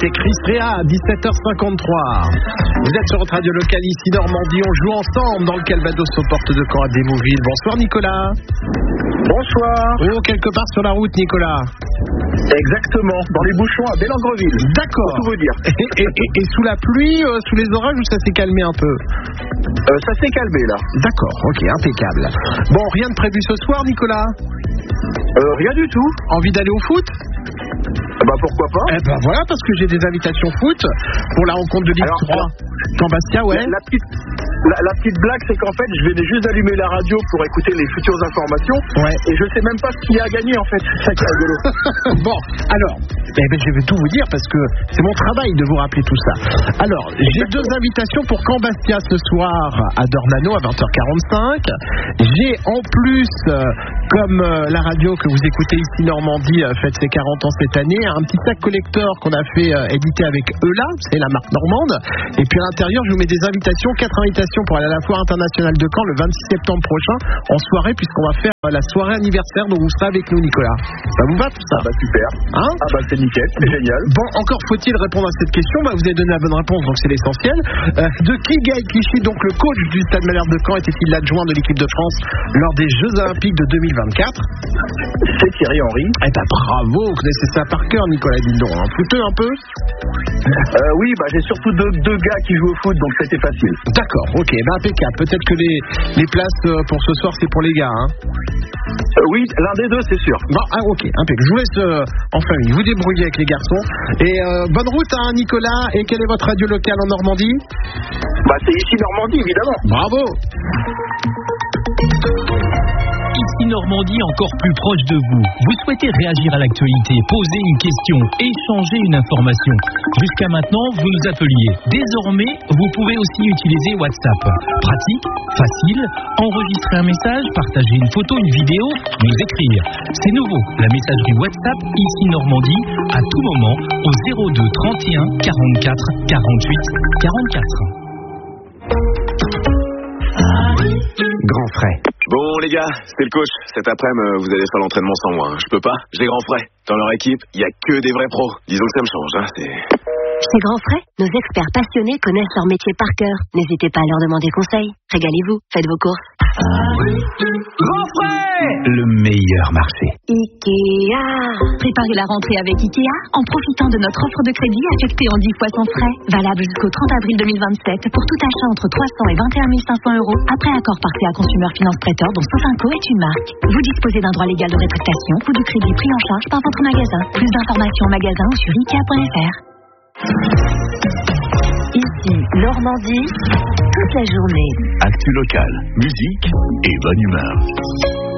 C'était Chris Rea à 17h53. Vous êtes sur votre radio locale ici Normandie. On joue ensemble dans le Calvados aux portes de Caen à Démouville. Bonsoir Nicolas. Bonsoir. Oh, quelque part sur la route Nicolas. Exactement, dans les bouchons à Bellangreville. D'accord. Pour tout vous dire. Et sous la pluie, sous les orages, ou ça s'est calmé un peu? Ça s'est calmé là. D'accord, ok, impeccable. Bon, rien de prévu ce soir Nicolas? Rien du tout. Envie d'aller au foot? Bah pourquoi pas. Eh ben voilà, parce que j'ai des invitations foot pour la rencontre de Ligue 3. Caen-Bastia, ouais. La petite blague, c'est qu'en fait, je venais juste d'allumer la radio pour écouter les futures informations. Ouais. Et je sais même pas ce qu'il y a à gagner, en fait. C'est ça qui est rigolo. Bon, alors, je vais tout vous dire parce que c'est mon travail de vous rappeler tout ça. Alors, j'ai deux invitations pour Caen-Bastia ce soir à Dornano à 20h45. J'ai en plus, comme la radio que vous écoutez ici Normandie fête ses 40 ans cette année, un petit sac collector qu'on a fait éditer avec Eula, c'est la marque normande. Et puis à l'intérieur, je vous mets des invitations, 4 invitations pour aller à la Foire internationale de Caen le 26 septembre prochain en soirée, puisqu'on va faire la soirée anniversaire dont vous serez avec nous Nicolas. Ça vous va tout ça? Bah super. Hein? Ah bah c'est nickel, c'est génial. Bon, encore faut-il répondre à cette question. Vous avez donné la bonne réponse, donc c'est l'essentiel. De qui Gaël Clichy, donc le coach du Stade Malherbe de Caen, était-il l'adjoint de l'équipe de France lors des Jeux Olympiques de 2024? C'est Thierry Henry. Eh ben bravo, vous connaissez ça par cœur Nicolas, dis donc. Fouteux un peu? Oui, bah j'ai surtout deux gars qui jouent au foot, donc c'était facile. D'accord, ok, bah impeccable. Peut-être que les places pour ce soir c'est pour les gars, hein? Oui, l'un des deux, c'est sûr. Bon, ok, impeccable. Je vous laisse en famille, vous débrouiller avec les garçons. Et bonne route hein, Nicolas. Et quelle est votre radio locale en Normandie? Bah c'est ici Normandie, évidemment. Bravo. Ici Normandie, encore plus proche de vous. Vous souhaitez réagir à l'actualité, poser une question, échanger une information. Jusqu'à maintenant, vous nous appeliez. Désormais, vous pouvez aussi utiliser WhatsApp. Pratique, facile, enregistrer un message, partager une photo, une vidéo, nous écrire. C'est nouveau, la messagerie WhatsApp, ici Normandie, à tout moment, au 02 31 44 48 44. Grand frais. Bon les gars, c'est le coach. Cet après-midi, vous allez faire l'entraînement sans moi. Je peux pas, j'ai Grand Frais. Dans leur équipe, il y a que des vrais pros. Disons que ça me change, hein. Chez Grand Frais, nos experts passionnés connaissent leur métier par cœur. N'hésitez pas à leur demander conseil. Régalez-vous, faites vos courses. Grand Frais, le meilleur marché. Ikea. Préparez la rentrée avec Ikea en profitant de notre offre de crédit affectée en 10 fois sans frais. Valable jusqu'au 30 avril 2027 pour tout achat entre 300 et 21 500 euros après accord parfait à Consumer Finance Prêteur dont Sofinco est une marque. Vous disposez d'un droit légal de rétractation, coût du crédit pris en charge par votre magasin. Plus d'informations en magasin ou sur Ikea.fr. Ici Normandie, toute la journée. Actu locale, musique et bonne humeur.